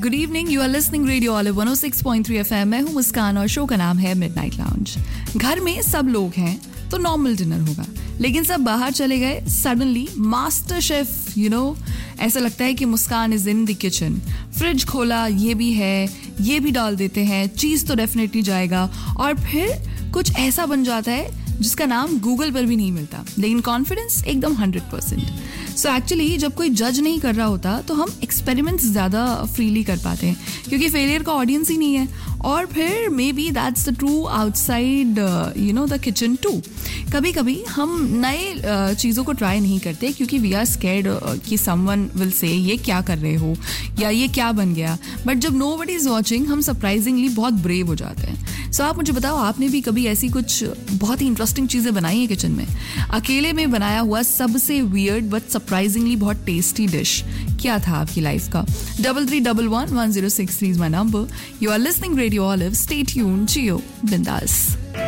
Good evening, you are listening radio olive 106.3 FM। मैं हूँ मुस्कान और शो का नाम है मिडनाइट लाउंज। घर में सब लोग हैं तो नॉर्मल डिनर होगा, लेकिन सब बाहर चले गए, सडनली मास्टर शेफ ऐसा लगता है कि मुस्कान is in the kitchen. Fridge खोला, ये भी है, ये भी डाल देते हैं, चीज़ तो डेफिनेटली जाएगा, और फिर कुछ ऐसा बन जाता है जिसका नाम गूगल पर भी नहीं मिलता, लेकिन कॉन्फिडेंस एकदम 100%। सो एक्चुअली जब कोई जज नहीं कर रहा होता तो हम एक्सपेरिमेंट्स ज़्यादा फ्रीली कर पाते हैं, क्योंकि फेलियर का ऑडियंस ही नहीं है। और फिर may be that's the true outside the kitchen to. कभी कभी हम नए चीज़ों को ट्राई नहीं करते क्योंकि वी आर स्कैर्ड कि समवन विल से ये क्या कर रहे हो या ये क्या बन गया। बट जब नोबडी इज़ वॉचिंग हम सरप्राइजिंगली बहुत ब्रेव हो जाते हैं। सो आप मुझे बताओ, आपने भी कभी ऐसी कुछ बहुत ही इंटरेस्टिंग चीज़ें बनाई हैं किचन में? अकेले में बनाया हुआ सबसे वियर्ड बट सरप्राइजिंगली बहुत टेस्टी डिश क्या था आपकी लाइफ का? 33111063 is my number. You are listening radio olive. Stay tuned, जियो बिंदास।